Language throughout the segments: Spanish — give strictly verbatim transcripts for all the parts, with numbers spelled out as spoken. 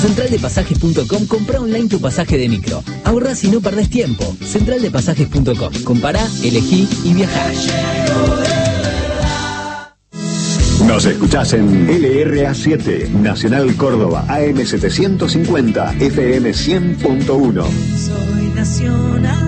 central de pasajes punto com, compra online tu pasaje de micro. Ahorrás y no perdés tiempo. central de pasajes punto com. Compará, elegí y viajá. Nos escuchás en L R A siete, Nacional Córdoba, A M setecientos cincuenta, F M cien punto uno. Soy nacional.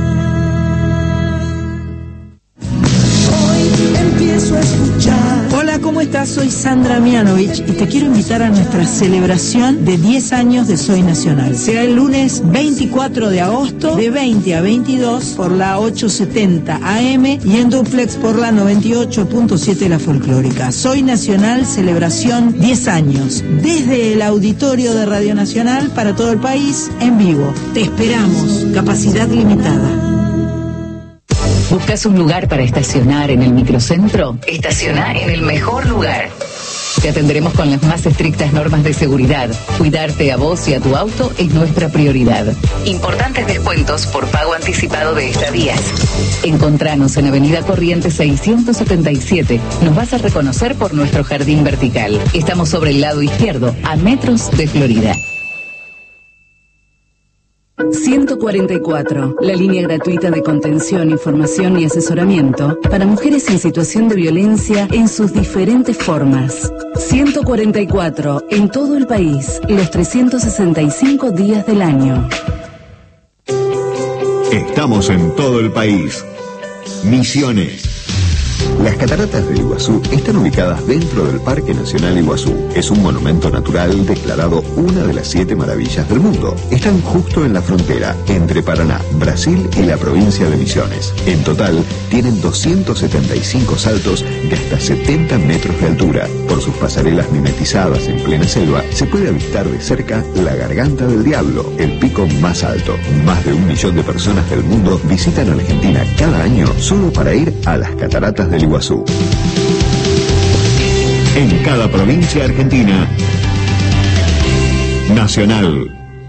Hoy empiezo a escuchar. Hola, ¿cómo estás? Soy Sandra Mianovich y te quiero invitar a nuestra celebración de diez años de Soy Nacional. Será el lunes veinticuatro de agosto de veinte a veintidós por la ochocientos setenta A M y en duplex por la noventa y ocho punto siete La Folclórica. Soy Nacional, celebración diez años. Desde el auditorio de Radio Nacional para todo el país, en vivo. Te esperamos. Capacidad limitada. ¿Buscas un lugar para estacionar en el microcentro? Estaciona en el mejor lugar. Te atenderemos con las más estrictas normas de seguridad. Cuidarte a vos y a tu auto es nuestra prioridad. Importantes descuentos por pago anticipado de estadías. Encontranos en Avenida Corrientes seiscientos setenta y siete. Nos vas a reconocer por nuestro jardín vertical. Estamos sobre el lado izquierdo, a metros de Florida. ciento cuarenta y cuatro, la línea gratuita de contención, información y asesoramiento para mujeres en situación de violencia en sus diferentes formas. ciento cuarenta y cuatro, en todo el país, los trescientos sesenta y cinco días del año. Estamos en todo el país. Misiones. Las cataratas del Iguazú están ubicadas dentro del Parque Nacional Iguazú. Es un monumento natural declarado una de las siete maravillas del mundo. Están justo en la frontera entre Paraná, Brasil y la provincia de Misiones. En total, tienen doscientos setenta y cinco saltos de hasta setenta metros de altura. Por sus pasarelas mimetizadas en plena selva, se puede avistar de cerca la Garganta del Diablo, el pico más alto. Más de un millón de personas del mundo visitan Argentina cada año solo para ir a las cataratas del Iguazú. En cada provincia argentina, Nacional.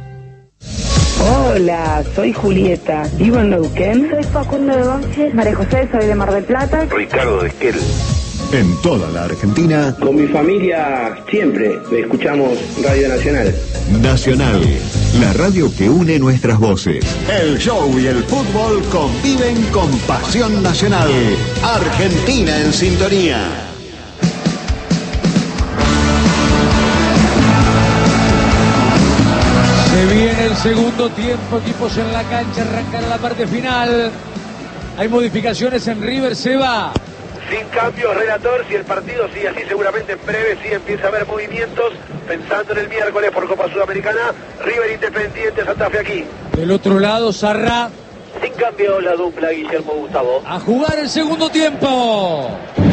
Hola, soy Julieta, vivo en Neuquén. Soy Facundo de Banches. María José, soy de Mar del Plata. Ricardo de Esquel. En toda la Argentina, con mi familia siempre escuchamos Radio Nacional. Nacional, la radio que une nuestras voces. El show y el fútbol conviven con pasión nacional. Argentina en sintonía. Se viene el segundo tiempo, equipos en la cancha, arrancan la parte final. Hay modificaciones en River, se va. Sin cambios, relator, si el partido sigue así, seguramente en breve sí empieza a haber movimientos, pensando en el miércoles por Copa Sudamericana, River Independiente, Santa Fe aquí. Del otro lado, Sarra. Sin cambio, la dupla Guillermo Gustavo. A jugar el segundo tiempo.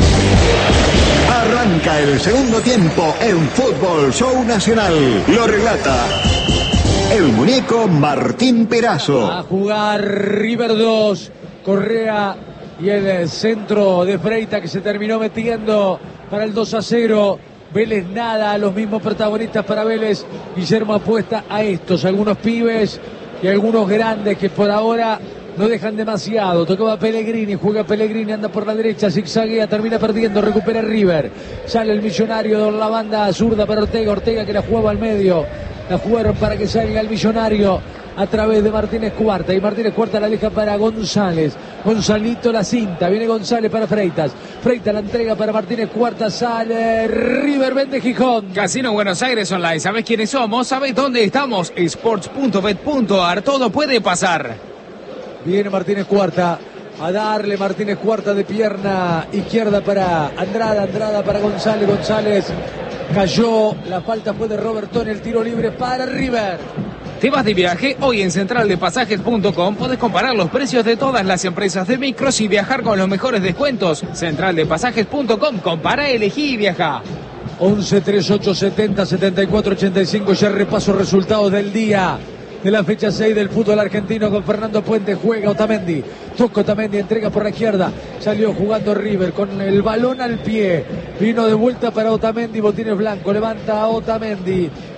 Arranca el segundo tiempo en Fútbol Show Nacional. Lo relata el muñeco Martín Perazo. A jugar River dos, Correa y el centro de Freita que se terminó metiendo para el dos a cero. Vélez nada, los mismos protagonistas para Vélez. Guillermo apuesta a estos, algunos pibes y algunos grandes que por ahora no dejan demasiado. Tocaba Pellegrini, juega Pellegrini, anda por la derecha, zigzaguea, termina perdiendo, recupera River. Sale el Millonario de la banda zurda para Ortega, Ortega que la jugaba al medio. La jugaron para que salga el Millonario a través de Martínez Cuarta, y Martínez Cuarta la deja para González. Gonzalito la cinta, viene González para Freitas. Freitas la entrega para Martínez Cuarta, sale River, vende Gijón. Casino Buenos Aires Online, ¿sabés quiénes somos? ¿Sabés dónde estamos? sports punto bet punto a r, todo puede pasar. Viene Martínez Cuarta a darle, Martínez Cuarta de pierna izquierda para Andrada, Andrada para González, González cayó, la falta fue de Robertón, el tiro libre para River. ¿Te vas de viaje? Hoy en central de pasajes punto com podés comparar los precios de todas las empresas de micros y viajar con los mejores descuentos. central de pasajes punto com, compara, elegí y viaja. once, treinta y ocho, setenta, setenta y cuatro, ochenta y cinco, ya repaso resultados del día de la fecha seis del fútbol argentino con Fernando Puente. Juega Otamendi, toca Otamendi, entrega por la izquierda, salió jugando River con el balón al pie, vino de vuelta para Otamendi, botines blanco, levanta a Otamendi,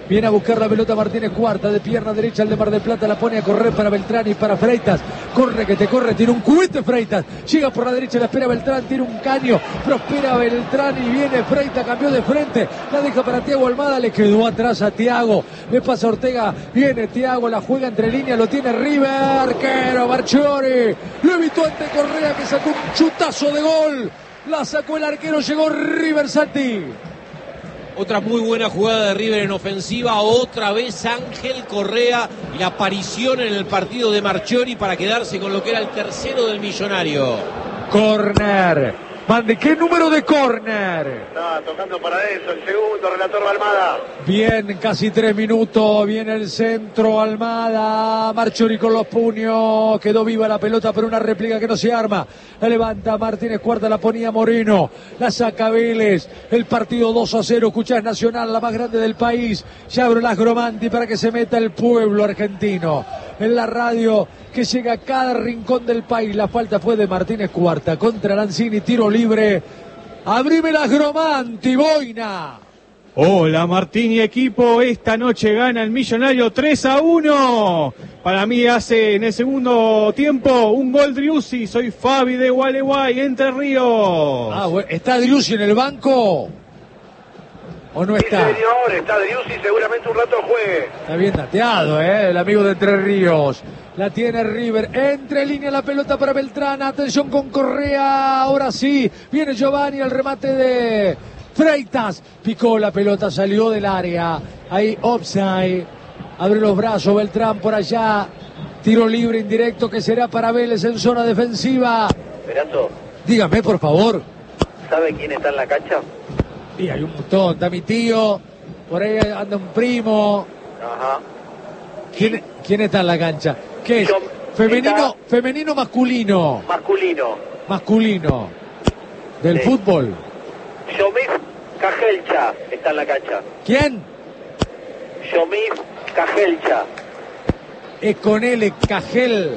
Viene a buscar la pelota Martínez Cuarta, de pierna derecha el de Mar del Plata, la pone a correr para Beltrán y para Freitas. Corre que te corre, tiene un cubete Freitas. Llega por la derecha, la espera Beltrán, tiene un caño. Prospera Beltrán y viene Freitas, cambió de frente. La deja para Thiago Almada, le quedó atrás a Thiago. Le pasa a Ortega, viene Thiago, la juega entre líneas, lo tiene River. Arquero Marchiori. Lo evitó ante Correa que sacó un chutazo de gol. La sacó el arquero, llegó River Santi. Otra muy buena jugada de River en ofensiva, otra vez Ángel Correa y la aparición en el partido de Marchiori para quedarse con lo que era el tercero del Millonario. Corner. Mande, ¿qué número de córner? Está tocando para eso, el segundo, relator Almada. Bien, casi tres minutos, viene el centro, Almada, Marchiori con los puños, quedó viva la pelota pero una réplica que no se arma, la levanta Martínez Cuarta, la ponía Moreno, la saca Vélez, el partido dos a cero, escuchás Nacional, la más grande del país, ya abro las Gromanti para que se meta el pueblo argentino, en la radio que llega a cada rincón del país, la falta fue de Martínez Cuarta, contra Lanzini, tiro libre, abrime las Gromanti, Boina. Hola Martín y equipo, esta noche gana el Millonario tres a uno. Para mí hace en el segundo tiempo un gol Driussi, soy Fabi de Gualeguay, Entre Ríos. Ah, bueno. ¿Está Driussi en el banco? ¿O no está? Sí, señor, está Driussi, seguramente un rato juegue. Está bien dateado, ¿eh? El amigo de Entre Ríos. La tiene River, entre línea la pelota para Beltrán, atención con Correa, ahora sí, viene Giovanni, el remate de Freitas, picó la pelota, salió del área, ahí offside, abre los brazos Beltrán por allá, tiro libre indirecto que será para Vélez en zona defensiva. Perazo, dígame por favor. ¿Sabe quién está en la cancha? Y hay un montón, está mi tío, por ahí anda un primo. Ajá. ¿Quién, ¿quién está en la cancha? ¿Qué es? Yo, ¿Femenino, está... femenino masculino? Masculino. Masculino. ¿Del sí. fútbol? Yomif Cajelcha está en la cancha. ¿Quién? Yomif Cajelcha. Es con L, Cajel.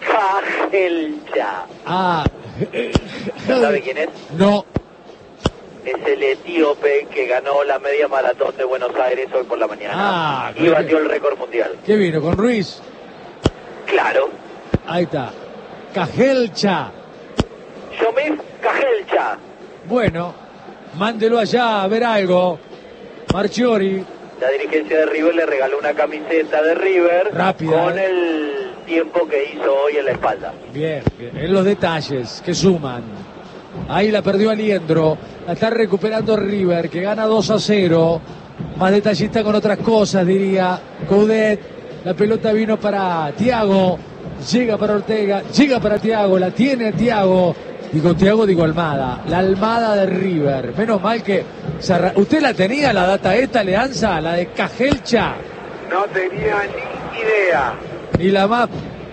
Cajelcha. Ah. ¿Sabe quién es? No. Es el etíope que ganó la media maratón de Buenos Aires hoy por la mañana. Ah, y batió el récord mundial. ¿Qué vino? ¿Con Ruiz? Claro. Ahí está. Cajelcha. Yomif Cajelcha. Bueno, mándelo allá a ver algo. Marchiori. La dirigencia de River le regaló una camiseta de River. Rápida. Con el tiempo que hizo hoy en la espalda. Bien, bien. En los detalles que suman. Ahí la perdió Aliendro. La está recuperando River, que gana dos a cero. Más detallista con otras cosas, diría Coudet. La pelota vino para Thiago. Llega para Ortega. Llega para Thiago. La tiene Thiago. Digo Thiago, digo Almada. La Almada de River. Menos mal que... ¿Usted la tenía, la data esta, Leanza? La de Cajelcha. No tenía ni idea. Ni la más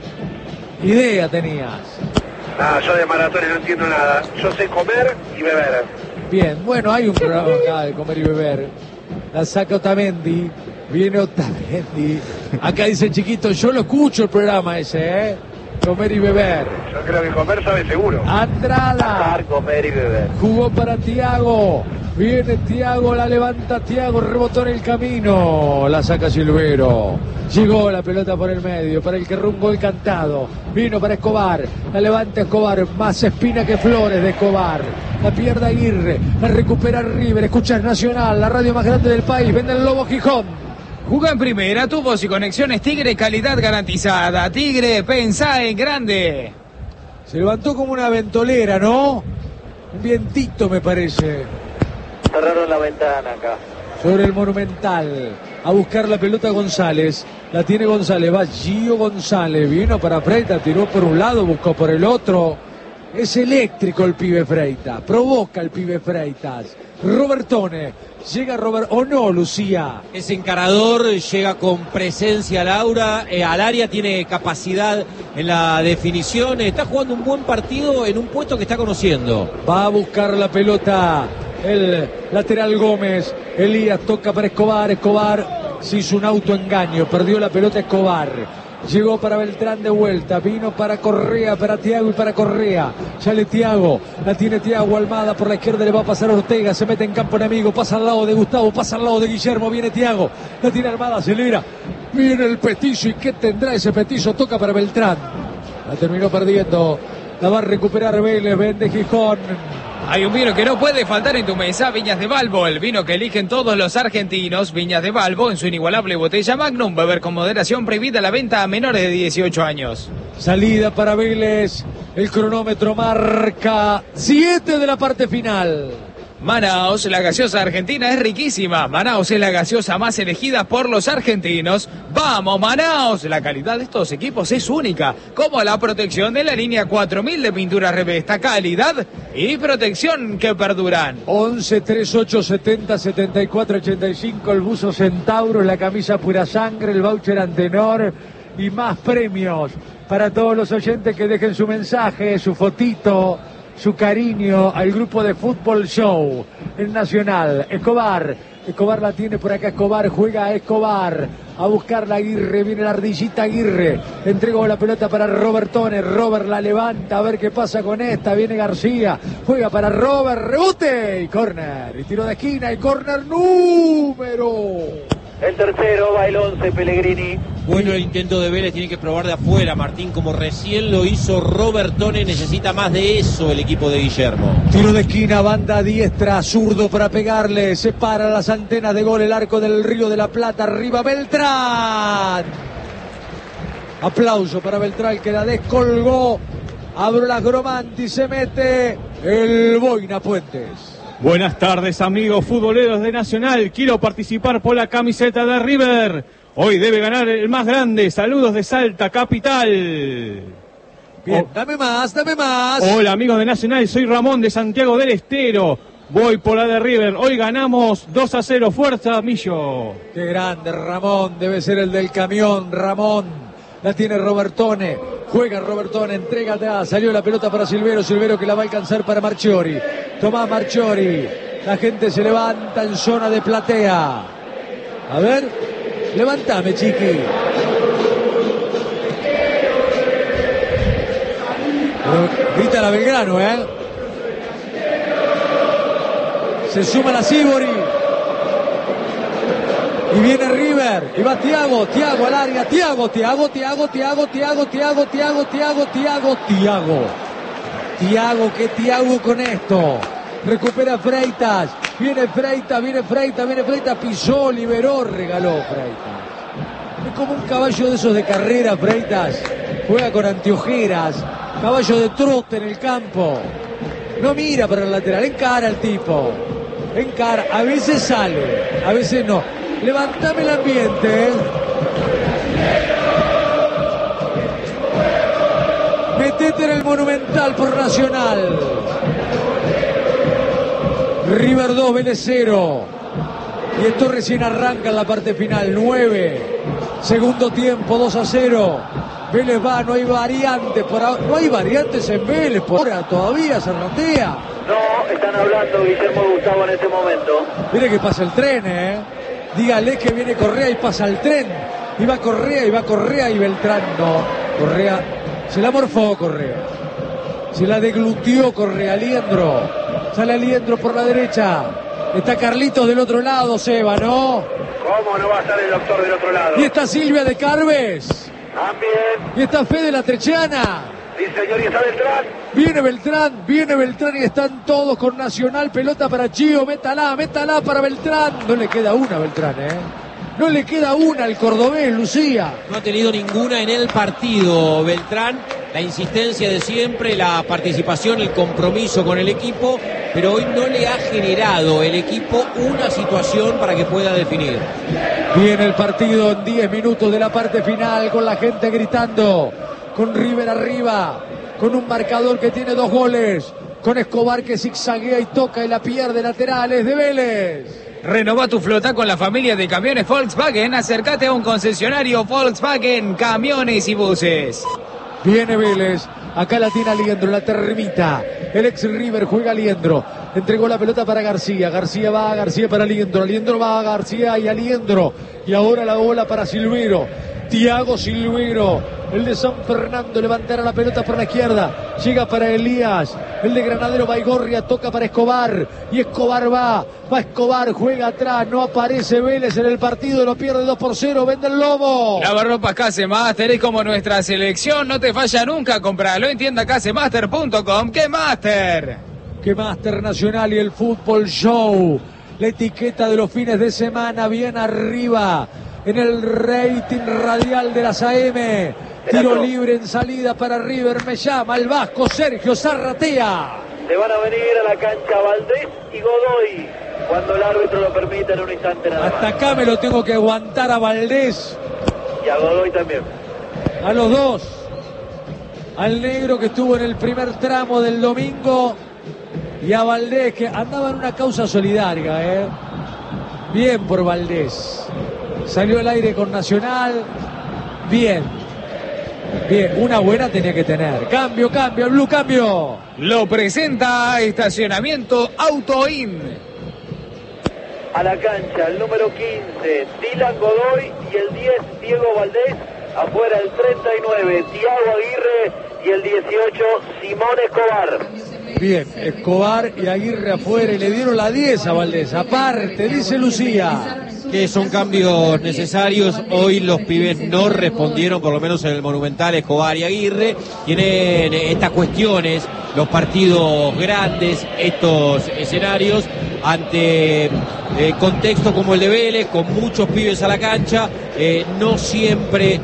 idea tenías. Nada, yo de maratones no entiendo nada. Yo sé comer y beber. Bien, bueno, hay un programa acá de comer y beber. La saca Otamendi. Viene Otamendi. Acá dice Chiquito, yo lo escucho el programa ese, ¿eh? Comer y beber. Yo creo que comer sabe seguro. Andrada. Sacar, comer y beber. Jugó para Thiago. Viene Thiago, la levanta Thiago, rebotó en el camino. La saca Silvero. Llegó la pelota por el medio, para el que rumbo el cantado. Vino para Escobar. La levanta Escobar. Más espina que flores de Escobar. La pierde Aguirre. La recupera River. Escuchas Nacional, la radio más grande del país. Vende el Lobo Gijón. Juga en primera, tubos y conexiones Tigre, calidad garantizada. Tigre, pensá en grande. Se levantó como una ventolera, ¿no? Un vientito me parece. Cerraron la ventana acá. Sobre el Monumental. A buscar la pelota González. La tiene González. Va Gio González. Vino para Freitas. Tiró por un lado. Buscó por el otro. Es eléctrico el pibe Freitas. Provoca el pibe Freitas. Robertone. Llega Robert. ¿O no, Lucía? Es encarador. Llega con presencia al aura. Eh, al área. Tiene capacidad en la definición. Está jugando un buen partido en un puesto que está conociendo. Va a buscar la pelota. El lateral Gómez. Elías toca para Escobar. Escobar se hizo un autoengaño. Perdió la pelota Escobar. Llegó para Beltrán de vuelta, vino para Correa, para Thiago y para Correa. Sale Thiago, la tiene Thiago, Almada por la izquierda, le va a pasar a Ortega, se mete en campo enemigo, pasa al lado de Gustavo, pasa al lado de Guillermo, viene Thiago, la tiene Almada, acelera, viene el petizo y ¿qué tendrá ese petizo? Toca para Beltrán, la terminó perdiendo, la va a recuperar Vélez, vende Gijón. Hay un vino que no puede faltar en tu mesa, Viñas de Balbo, el vino que eligen todos los argentinos. Viñas de Balbo en su inigualable botella Magnum, beber con moderación, prohibida la venta a menores de dieciocho años. Salida para Vélez, el cronómetro marca siete de la parte final. Manaos, la gaseosa argentina es riquísima. Manaos es la gaseosa más elegida por los argentinos. ¡Vamos, Manaos! La calidad de estos equipos es única, como la protección de la línea cuatro mil de pintura Revesta. Calidad y protección que perduran. once, treinta y ocho, setenta, setenta y cuatro, ochenta y cinco, el buzo Centauro, la camisa Pura Sangre, el voucher Antenor y más premios para todos los oyentes que dejen su mensaje, su fotito, su cariño al grupo de Fútbol Show, el Nacional. Escobar, Escobar la tiene por acá, Escobar juega a Escobar, a buscar la Aguirre, viene la ardillita Aguirre, entregó la pelota para Robertone, Robert la levanta, a ver qué pasa con esta, viene García, juega para Robert, rebote y córner, y tiro de esquina y córner número... El tercero va el once, Pellegrini. Bueno, el intento de Vélez tiene que probar de afuera, Martín, como recién lo hizo Robertone, necesita más de eso el equipo de Guillermo. Tiro de esquina, banda diestra, zurdo para pegarle, separa las antenas de gol el arco del Río de la Plata, arriba Beltrán. Aplauso para Beltrán que la descolgó, abrió las Gromanti, se mete el Boina Puentes. Buenas tardes, amigos futboleros de Nacional. Quiero participar por la camiseta de River. Hoy debe ganar el más grande. Saludos de Salta, capital. Bien, oh. dame más, dame más. Hola, amigos de Nacional. Soy Ramón de Santiago del Estero. Voy por la de River. Hoy ganamos dos a cero. Fuerza, Millo. Qué grande, Ramón. Debe ser el del camión, Ramón. La tiene Robertone, juega Robertone, entrega atrás, salió la pelota para Silvero, Silvero que la va a alcanzar para Marchiori. Tomás Marchiori, la gente se levanta en zona de platea. A ver, levántame, chiqui. Grita la Belgrano, ¿eh? Se suma la Sibori. Y viene River, y va Thiago, Thiago al área, Thiago, Thiago, Thiago, Thiago, Thiago, Thiago, Thiago, Thiago, Thiago, Thiago. Thiago, ¿qué Thiago con esto? Recupera Freitas, viene Freitas, viene Freitas, viene Freitas, pisó, liberó, regaló Freitas. Es como un caballo de esos de carrera, Freitas. Juega con anteojeras, caballo de trote en el campo. No mira para el lateral, encara al tipo. Encara, a veces sale, a veces no. Levantame el ambiente, ¿eh? Metete en el Monumental por Nacional. River dos, Vélez cero. Y esto recién arranca en la parte final. nueve. Segundo tiempo, dos a cero. Vélez va, no hay variantes. Por ahora, no hay variantes en Vélez. Por ahora todavía se rotea. No, están hablando Guillermo y Gustavo en este momento. Mire que pasa el tren, ¿eh? Dígale que viene Correa y pasa el tren. Y va Correa, y va Correa y Beltrán. No, Correa, se la morfó Correa. Se la deglutió Correa, Aliendro. Sale Aliendro por la derecha. Está Carlitos del otro lado, Seba, ¿no? ¿Cómo no va a estar el doctor del otro lado? Y está Silvia de Carves. También. Y está Fede la Trechana. Sí, señor, y está Beltrán. Viene Beltrán, viene Beltrán y están todos con Nacional. Pelota para Chío, métala, métala para Beltrán. No le queda una a Beltrán, ¿eh? No le queda una al cordobés, Lucía. No ha tenido ninguna en el partido Beltrán. La insistencia de siempre, la participación, el compromiso con el equipo, pero hoy no le ha generado el equipo una situación para que pueda definir. Viene el partido en diez minutos de la parte final con la gente gritando, con River arriba, con un marcador que tiene dos goles, con Escobar que zigzaguea y toca y la pierde, laterales de Vélez. Renova tu flota con la familia de camiones Volkswagen. Acércate a un concesionario Volkswagen, camiones y buses. Viene Vélez, acá la tiene Aliendro, la termita. El ex River juega Aliendro. Entregó la pelota para García. García va, García para Aliendro. Aliendro va, García y Aliendro. Y ahora la bola para Silvero. Thiago Silvero, el de San Fernando, levantará la pelota por la izquierda, llega para Elías, el de Granadero Baigorria, toca para Escobar, y Escobar va, va Escobar, juega atrás, no aparece Vélez en el partido, lo pierde dos por cero, vende el Lobo. Lavarropas Casemaster es como nuestra selección, no te falla nunca, compralo en tienda casemaster punto com. ¡Qué Master! ¡Qué Master Nacional y el Fútbol Show! La etiqueta de los fines de semana bien arriba en el rating radial de las A M. Tiro libre en salida para River, me llama el vasco Sergio Zarratea. Se van a venir a la cancha Valdés y Godoy cuando el árbitro lo permita en un instante nada más. Hasta acá me lo tengo que aguantar a Valdés. Y a Godoy también. A los dos. Al negro que estuvo en el primer tramo del domingo y a Valdés que andaba en una causa solidaria. ¿eh? Bien por Valdés. Salió al aire con Nacional. Bien. Bien, una buena tenía que tener. Cambio, cambio, el Blue cambio. Lo presenta Estacionamiento Autoin. A la cancha, el número quince, Dylan Godoy, y el diez, Diego Valdés. Afuera el treinta y nueve, Thiago Aguirre, y el dieciocho, Simón Escobar. Bien, Escobar y Aguirre afuera, y le dieron la diez a Valdés. Aparte, dice Lucía. Que son cambios necesarios. Hoy los pibes no respondieron, por lo menos en el Monumental, Escobar y Aguirre. Tienen estas cuestiones, los partidos grandes, estos escenarios, ante eh, contextos como el de Vélez, con muchos pibes a la cancha, eh, no siempre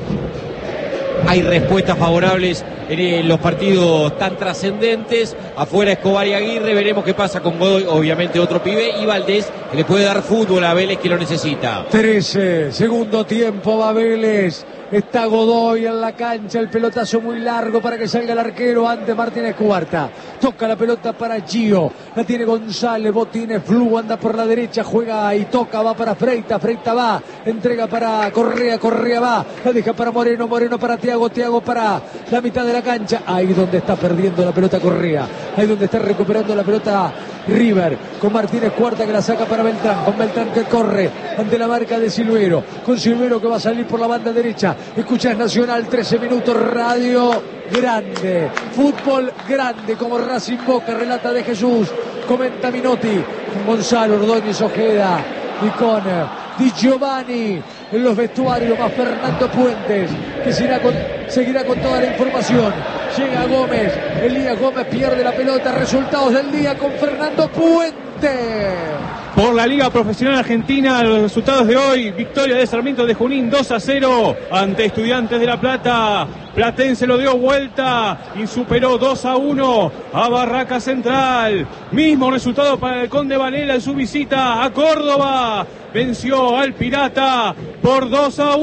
hay respuestas favorables en los partidos tan trascendentes. Afuera Escobar y Aguirre, veremos qué pasa con Godoy, obviamente otro pibe, y Valdés, que le puede dar fútbol a Vélez, que lo necesita. trece, segundo tiempo, va Vélez. Está Godoy en la cancha, el pelotazo muy largo para que salga el arquero ante Martínez Cuarta. Toca la pelota para Gio, la tiene González, Botines, Flu, anda por la derecha, juega y toca, va para Freita, Freita va, entrega para Correa, Correa va, la deja para Moreno, Moreno para Thiago, Thiago para la mitad de la cancha, ahí donde está perdiendo la pelota Correa, ahí donde está recuperando la pelota River, con Martínez Cuarta que la saca para Beltrán, con Beltrán que corre ante la marca de Silvero, con Silvero que va a salir por la banda derecha. Escuchas Nacional, trece minutos, radio grande, fútbol grande, como Racing Boca, relata de Jesús, comenta Minotti, con Gonzalo Ordóñez Ojeda y con Di Giovanni en los vestuarios, más Fernando Puentes, que seguirá con, seguirá con toda la información. Llega Gómez, Elías Gómez pierde la pelota, resultados del día con Fernando Puentes. Por la Liga Profesional Argentina, los resultados de hoy: victoria de Sarmiento de Junín dos a cero ante Estudiantes de La Plata. Platense lo dio vuelta y superó dos a uno a Barraca Central. Mismo resultado para el Conde Varela en su visita a Córdoba. Venció al Pirata por dos a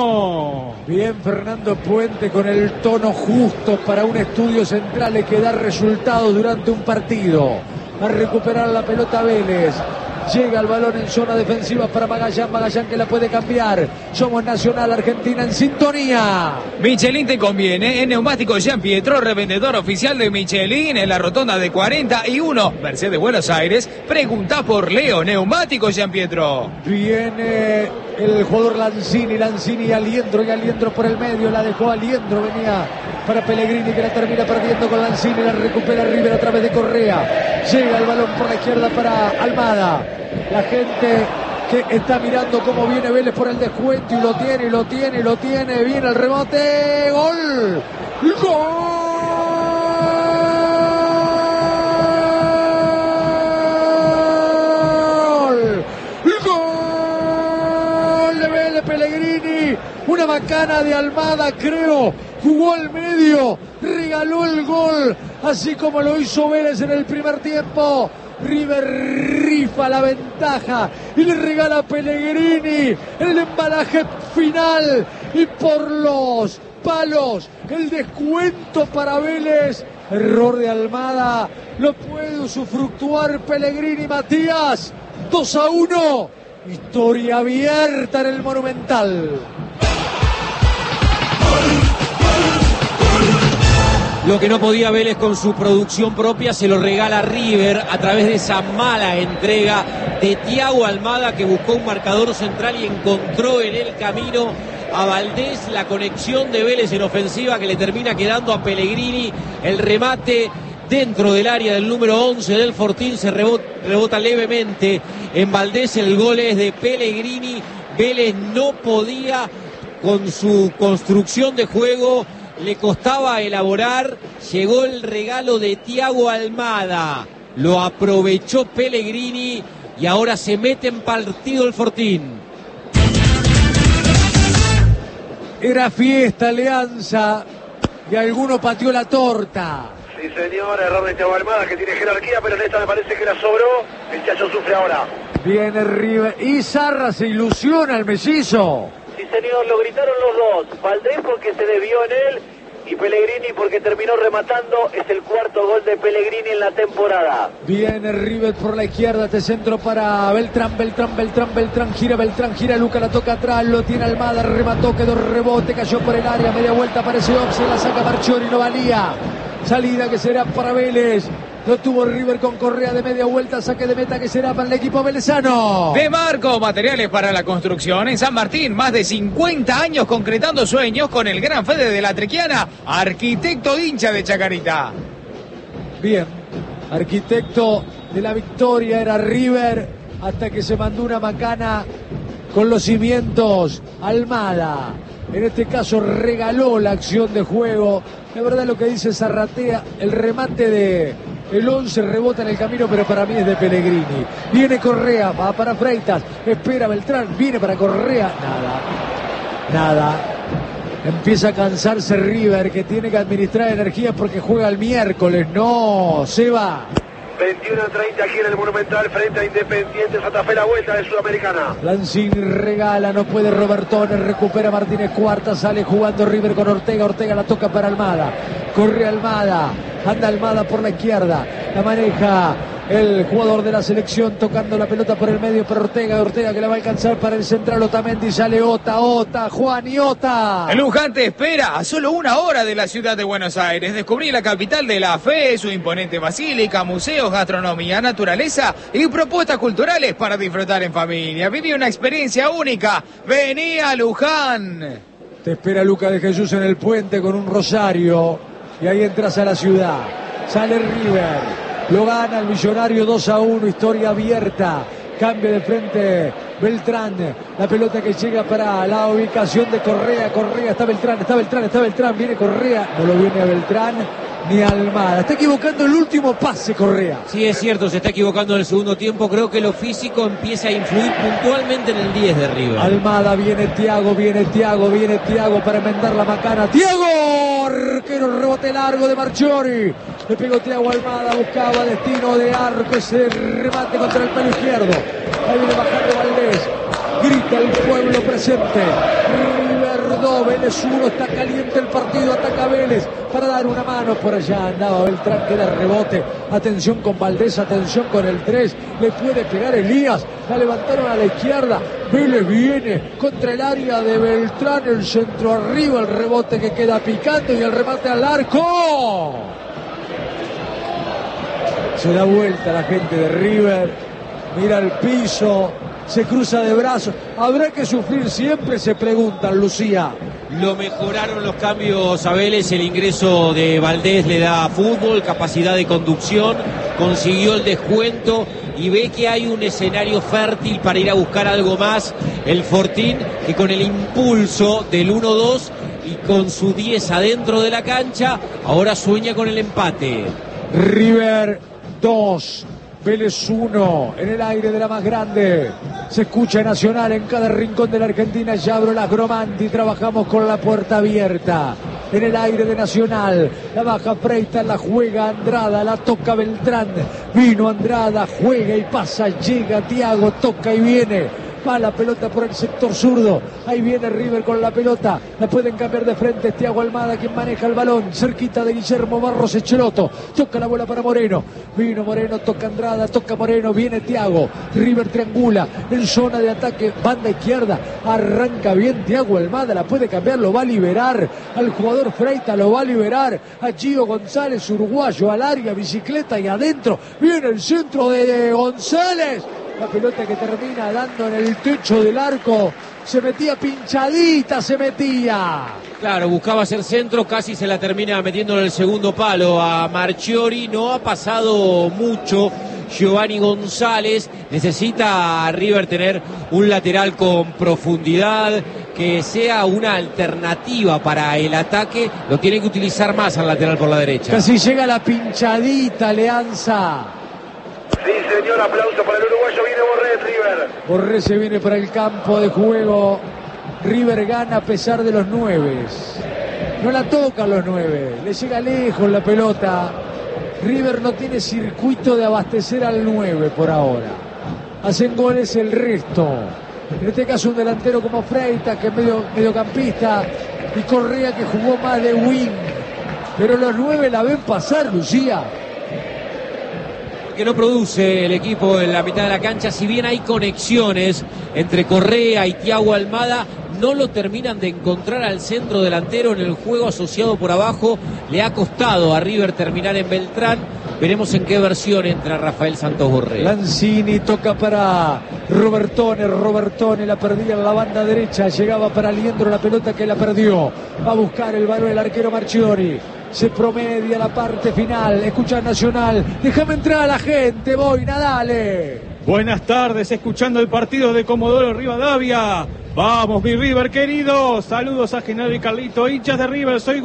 uno. Bien Fernando Puente, con el tono justo para un estudio central que da resultados durante un partido. A recuperar la pelota Vélez. Llega el balón en zona defensiva para Magallán, Magallán que la puede cambiar. Somos Nacional, Argentina en sintonía. Michelin te conviene, en Neumáticos Jean Pietro, revendedor oficial de Michelin en la rotonda de cuarenta y uno, Mercedes Buenos Aires. Pregunta por Leo, Neumáticos Jean Pietro. Viene el jugador Lanzini, Lanzini y Aliendro, y Aliendro por el medio, la dejó Aliendro, venía para Pellegrini que la termina perdiendo con Lanzini, la recupera River a través de Correa. Llega el balón por la izquierda para Almada. La gente que está mirando cómo viene Vélez por el descuento, y lo tiene, y lo tiene, y lo tiene. Viene el rebote. ¡Gol! ¡Gol! ¡Gol de Vélez! Pellegrini. Una bacana de Almada, creo. Jugó al medio. Regaló el gol. Así como lo hizo Vélez en el primer tiempo. River rifa la ventaja y le regala a Pellegrini el embalaje final, y por los palos el descuento para Vélez. Error de Almada, lo puede usufructuar Pellegrini. Matías, dos a uno, historia abierta en el Monumental. Lo que no podía Vélez con su producción propia se lo regala River a través de esa mala entrega de Thiago Almada, que buscó un marcador central y encontró en el camino a Valdés, la conexión de Vélez en ofensiva que le termina quedando a Pellegrini, el remate dentro del área del número once del Fortín, se rebota, rebota levemente en Valdés, el gol es de Pellegrini. Vélez no podía con su construcción de juego, le costaba elaborar, llegó el regalo de Thiago Almada, lo aprovechó Pellegrini y ahora se mete en partido el Fortín. Era fiesta, Alianza, y alguno pateó la torta. Sí, señor, error de Thiago Almada, que tiene jerarquía, pero en esta me parece que la sobró. El Chacho sufre ahora. Viene River. Y Zarra se ilusiona el mellizo. Sí, señor, lo gritaron los dos. Valdés porque se desvió en él y Pellegrini porque terminó rematando. Es el cuarto gol de Pellegrini en la temporada. Viene River por la izquierda, este centro para Beltrán, Beltrán, Beltrán, Beltrán, gira, Beltrán, gira, Luca la toca atrás, lo tiene Almada, remató, quedó rebote, cayó por el área, media vuelta, aparece Ox, la saca Marchiori, no valía. Salida que será para Vélez. Lo tuvo River con Correa de media vuelta, saque de meta que será para el equipo velezano. De Marco, materiales para la construcción en San Martín, más de cincuenta años concretando sueños con el gran Fede de la Trequiana, arquitecto hincha de Chacarita. Bien, arquitecto de la victoria era River, hasta que se mandó una macana con los cimientos. Almada, en este caso regaló la acción de juego. La verdad lo que dice Zarratea, el remate de el once rebota en el camino, pero para mí es de Pellegrini. Viene Correa, va para Freitas, espera Beltrán, viene para Correa, nada, nada. Empieza a cansarse River, que tiene que administrar energía porque juega el miércoles. No, se va. veintiuno a treinta aquí en el Monumental frente a Independiente Santa Fe, la vuelta de Sudamericana. Lancín regala, no puede Robertone, recupera Martínez Cuarta, sale jugando River con Ortega, Ortega la toca para Almada, corre Almada, anda Almada por la izquierda, la maneja el jugador de la selección tocando la pelota por el medio para Ortega, Ortega que la va a alcanzar para el central Otamendi, sale Ota, Ota, Juan y Ota. El Luján te espera a solo una hora de la ciudad de Buenos Aires. Descubrí la capital de la fe, su imponente basílica, museos, gastronomía, naturaleza y propuestas culturales para disfrutar en familia. Viví una experiencia única. Vení a Luján. Te espera Luca de Jesús en el puente con un rosario y ahí entras a la ciudad. Sale River. Lo gana el Millonario dos a uno, historia abierta. Cambio de frente Beltrán. La pelota que llega para la ubicación de Correa. Correa, está Beltrán, está Beltrán, está Beltrán. Viene Correa. No lo viene a Beltrán ni a Almada. Está equivocando el último pase Correa. Sí, es cierto, se está equivocando en el segundo tiempo. Creo que lo físico empieza a influir puntualmente en el diez de River. Almada, viene Thiago, viene Thiago, viene Thiago para enmendar la macana. ¡Thiago! Arquero, rebote largo de Marchiori. Le pegó Thiago Almada, buscaba destino de arco, ese remate contra el palo izquierdo. Ahí viene bajando Valdés. Grita el pueblo presente. River dos, Vélez uno, está caliente el partido, ataca Vélez para dar una mano. Por allá andaba Beltrán, que era rebote. Atención con Valdés, atención con el tres. Le puede pegar Elías. La levantaron a la izquierda. Vélez viene contra el área de Beltrán. El centro arriba, el rebote que queda picando y el remate al arco. Se da vuelta la gente de River. Mira el piso. Se cruza de brazos. ¿Habrá que sufrir siempre? Se preguntan, Lucía. Lo mejoraron los cambios a Vélez, el ingreso de Valdés le da fútbol, capacidad de conducción, consiguió el descuento y ve que hay un escenario fértil para ir a buscar algo más. El Fortín, que con el impulso del uno dos y con su diez adentro de la cancha, ahora sueña con el empate. River dos. Vélez uno, en el aire de la más grande. Se escucha Nacional en cada rincón de la Argentina. Ya abro las Gromanti, trabajamos con la puerta abierta. En el aire de Nacional, la baja Freitas, la juega Andrada, la toca Beltrán. Vino Andrada, juega y pasa, llega Thiago, toca y viene. Va la pelota por el sector zurdo. Ahí viene River con la pelota. La pueden cambiar de frente. Thiago Almada quien maneja el balón. Cerquita de Guillermo Barros Echeloto. Toca la bola para Moreno. Vino Moreno, toca Andrada, toca Moreno. Viene Thiago. River triangula en zona de ataque. Banda izquierda. Arranca bien Thiago Almada. La puede cambiar. Lo va a liberar al jugador Freitas. Lo va a liberar a Gio González, uruguayo, al área. Bicicleta y adentro. Viene el centro de González. La pelota que termina dando en el techo del arco. Se metía pinchadita, se metía. Claro, buscaba hacer centro, casi se la termina metiendo en el segundo palo a Marchiori. No ha pasado mucho Giovanni González. Necesita a River tener un lateral con profundidad, que sea una alternativa para el ataque. Lo tiene que utilizar más al lateral por la derecha. Casi llega la pinchadita, Leanza. Sí, señor, aplauso para el uruguayo. Viene Borré, River. Borré se viene para el campo de juego. River gana a pesar de los nueves. No la tocan los nueve. Le llega lejos la pelota. River no tiene circuito de abastecer al nueve por ahora. Hacen goles el resto. En este caso un delantero como Freitas, que es medio, mediocampista, y Correa, que jugó más de wing. Pero los nueve la ven pasar, Lucía. Que no produce el equipo en la mitad de la cancha, si bien hay conexiones entre Correa y Thiago Almada, no lo terminan de encontrar al centro delantero en el juego asociado por abajo. Le ha costado a River terminar en Beltrán. Veremos en qué versión entra Rafael Santos Borré. Lanzini toca para Robertone, Robertone la perdía en la banda derecha, llegaba para Liendro, la pelota que la perdió. Va a buscar el balón el arquero Marchiori. Se promedia la parte final. Escucha Nacional. Déjame entrar a la gente, Boina, dale. Buenas tardes, escuchando el partido de Comodoro Rivadavia. Vamos, mi River querido. Saludos a Genaro y Carlito, hinchas de River. Soy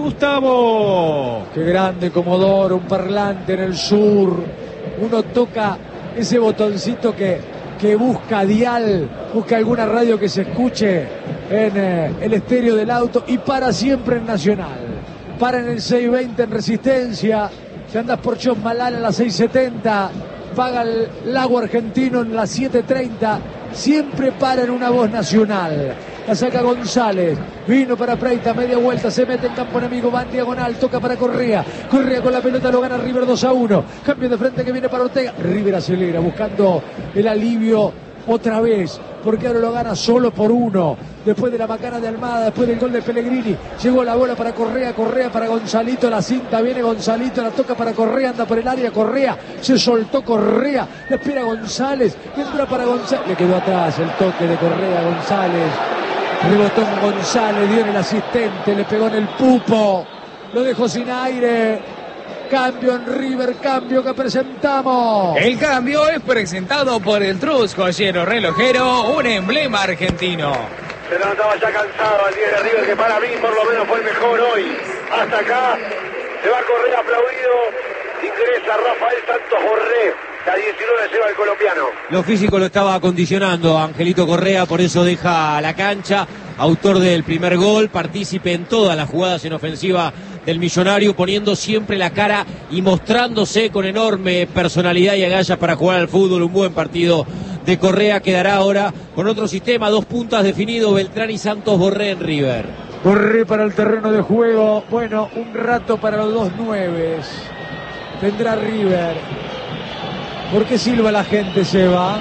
Gustavo. Qué grande Comodoro, un parlante en el sur. Uno toca ese botoncito que, que busca dial, busca alguna radio que se escuche en eh, el estéreo del auto y para siempre en Nacional. Para en el seiscientos veinte en Resistencia. Si andas por Chosmalal en la seiscientos setenta, paga el Lago Argentino en la setecientos treinta. Siempre para en una voz nacional. La saca González. Vino para Freitas, media vuelta, se mete en campo enemigo, va en diagonal, toca para Correa. Correa con la pelota, lo gana River dos a uno. Cambio de frente que viene para Ortega. River acelera, buscando el alivio otra vez, porque ahora lo gana solo por uno. Después de la macana de Almada, después del gol de Pellegrini, llegó la bola para Correa, Correa para Gonzalito, la cinta, viene Gonzalito, la toca para Correa, anda por el área, Correa, se soltó Correa, le espera González, entra para González, le quedó atrás el toque de Correa, González, rebotó en González, dio en el asistente, le pegó en el pupo, lo dejó sin aire. Cambio en River, cambio que presentamos. El cambio es presentado por el Trus Joyero Relojero, un emblema argentino. Se lo notaba ya cansado al diez de River, que para mí por lo menos fue el mejor hoy. Hasta acá se va a correr aplaudido. Ingresa Rafael Santos Borré. La diecinueve lleva el colombiano. Lo físico lo estaba acondicionando Angelito Correa, por eso deja la cancha. Autor del primer gol, partícipe en todas las jugadas en ofensiva del Millonario, poniendo siempre la cara y mostrándose con enorme personalidad y agallas para jugar al fútbol. Un buen partido de Correa. Quedará ahora con otro sistema, dos puntas definido, Beltrán y Santos Borré en River. Borré para el terreno de juego. Bueno, un rato para los dos nueves. Tendrá River. ¿Por qué silba la gente, Seba?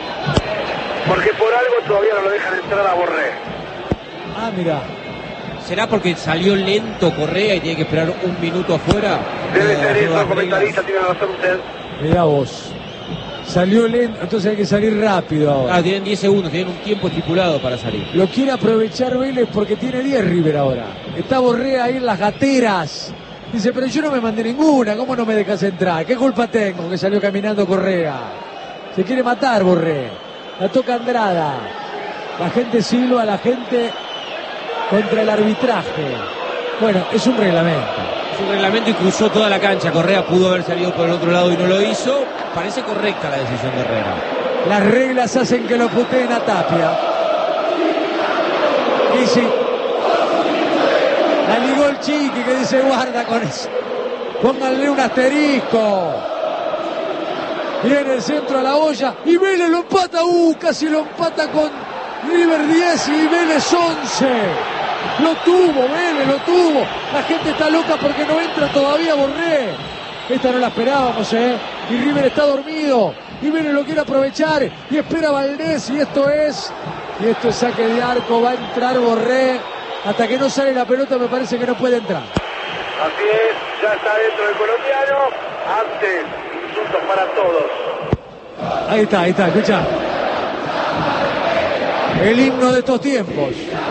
Porque por algo todavía no lo dejan entrar a Borré. Ah, mira. ¿Será porque salió lento Correa y tiene que esperar un minuto afuera? Debe ser eso, comentarista, tiene razón usted. Mirá vos. Salió lento, entonces hay que salir rápido ahora. Ah, tienen diez segundos, tienen un tiempo estipulado para salir. Lo quiere aprovechar Vélez porque tiene diez River ahora. Está Borré ahí en las gateras. Dice, pero yo no me mandé ninguna, ¿cómo no me dejas entrar? ¿Qué culpa tengo que salió caminando Correa? Se quiere matar Borré. La toca Andrada. La gente silba, la gente contra el arbitraje. Bueno, es un reglamento. Es un reglamento y cruzó toda la cancha. Correa pudo haber salido por el otro lado y no lo hizo. Parece correcta la decisión de Herrera. Las reglas hacen que lo puteen a Tapia. Y sí. La ligó el Chiqui, que dice guarda con eso. Pónganle un asterisco. Viene el centro a la olla y Vélez lo empata. Uh, casi lo empata con River diez y Vélez once. Lo tuvo, Vélez, lo tuvo. La gente está loca porque no entra todavía Borré. Esta no la esperábamos, ¿eh? Y River está dormido. Y Vélez lo quiere aprovechar. Y espera Valdés. Y esto es... Y esto es saque de arco. Va a entrar Borré. Hasta que no sale la pelota me parece que no puede entrar. Así es, ya está dentro del colombiano. Antes, insultos para todos. Ahí está, ahí está, escucha. el himno de estos tiempos.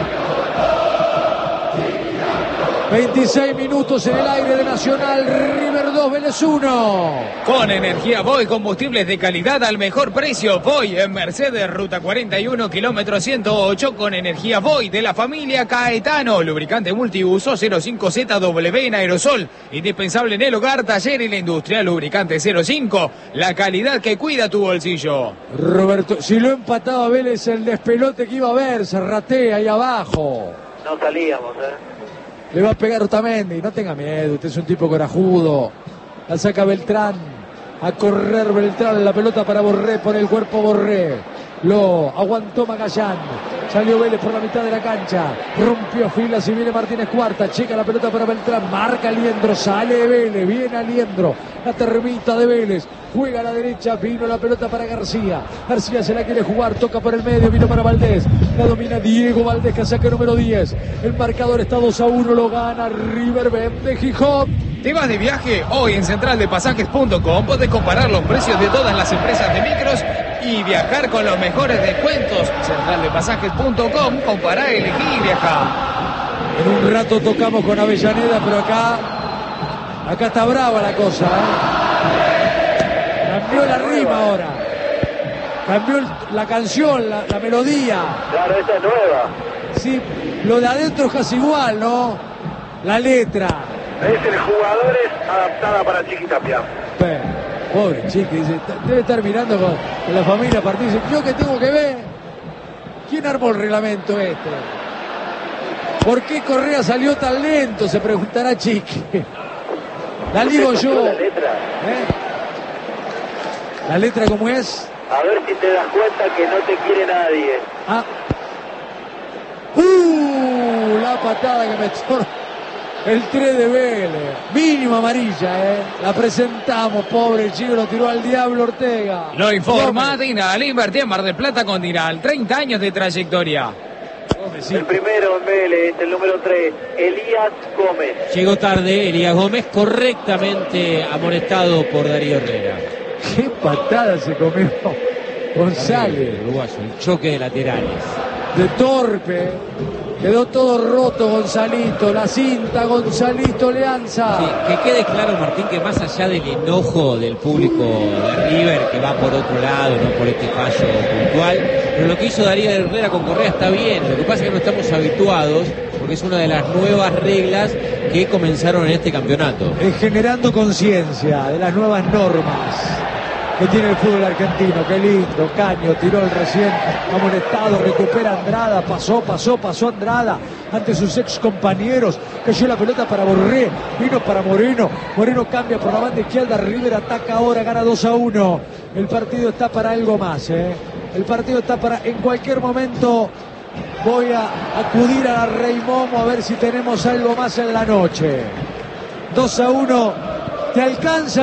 veintiséis minutos en el aire de Nacional, River dos, Vélez uno. Con energía Voy, combustibles de calidad al mejor precio. Voy en Mercedes, ruta cuarenta y uno, kilómetro ciento ocho, con energía Voy de la familia Caetano. Lubricante multiuso cero cinco Z W en aerosol. Indispensable en el hogar, taller y la industria. Lubricante cero cinco, la calidad que cuida tu bolsillo. Roberto, si lo empataba Vélez, el despelote que iba a ver, se ratea ahí abajo. No salíamos, ¿eh? Le va a pegar Otamendi, no tenga miedo, usted es un tipo corajudo. La saca Beltrán, a correr Beltrán, la pelota para Borré, por el cuerpo Borré. Lo aguantó Magallán, salió Vélez por la mitad de la cancha, rompió filas y viene Martínez Cuarta, checa la pelota para Beltrán, marca Liendro, sale de Vélez, viene a Liendro, la termita de Vélez, juega a la derecha, vino la pelota para García, García se la quiere jugar, toca por el medio, vino para Valdés, la domina Diego Valdés, que saca número diez, el marcador está dos a uno, lo gana River de Gijón. ¿Te vas de viaje? Hoy en central de pasajes punto com podés comparar los precios de todas las empresas de micros y viajar con los mejores descuentos. central de pasajes punto com, compará, elegí y viajá. En un rato tocamos con Avellaneda, pero acá, acá está brava la cosa, ¿eh? Cambió la rima ahora. Cambió la canción, la, la melodía. Claro, esta es nueva. Sí, lo de adentro es casi igual, ¿no? La letra. Es el Jugadores adaptada para Chiqui Tapia. Pero, pobre Chiqui, dice, debe estar mirando con, con la familia partida. Dice, ¿yo qué tengo que ver? ¿Quién armó el reglamento este? ¿Por qué Correa salió tan lento? Se preguntará Chiqui. La digo yo. La letra. ¿Eh? ¿La letra cómo es? A ver si te das cuenta que no te quiere nadie. Ah. ¡Uh! La patada que metió el tres de Vélez. Mínima amarilla, ¿eh? La presentamos, pobre el chico, lo tiró al diablo Ortega. Lo informa Dinal, invertí en Mar del Plata con Dinal. treinta años de trayectoria. El primero en Vélez, el número tres, Elías Gómez. Llegó tarde Elías Gómez, correctamente amonestado por Darío Herrera. Qué patada se comió González. Uruguayo, el choque de laterales. De torpe. Quedó todo roto Gonzalito, la cinta Gonzalito Leanza. Sí, que quede claro, Martín, que más allá del enojo del público de River, que va por otro lado, no por este fallo puntual, pero lo que hizo Darío Herrera con Correa está bien. Lo que pasa es que no estamos habituados, porque es una de las nuevas reglas que comenzaron en este campeonato. Es generando conciencia de las nuevas normas que tiene el fútbol argentino. Qué lindo, Caño tiró el recién amonestado, recupera Andrada, pasó, pasó, pasó Andrada ante sus ex compañeros, cayó la pelota para Borré, vino para Moreno, Moreno cambia por la banda izquierda, River ataca ahora, gana dos a uno, el partido está para algo más, ¿eh? El partido está para, en cualquier momento voy a acudir a la Rey Momo a ver si tenemos algo más en la noche. dos a uno, ¿te alcanza?